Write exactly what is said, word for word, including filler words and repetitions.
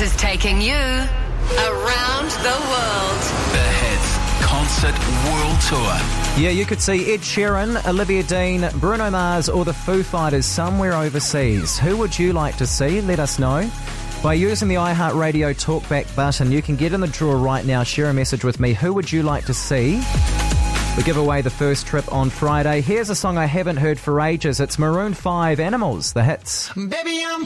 is taking you around the world. The Hits Concert World Tour. Yeah, you could see Ed Sheeran, Olivia Dean, Bruno Mars or the Foo Fighters somewhere overseas. Who would you like to see? Let us know. By using the iHeartRadio Talkback button, you can get in the draw right now. Share a message with me. Who would you like to see? We give away the first trip on Friday. Here's a song I haven't heard for ages. It's Maroon five, Animals, the Hits. Baby, I'm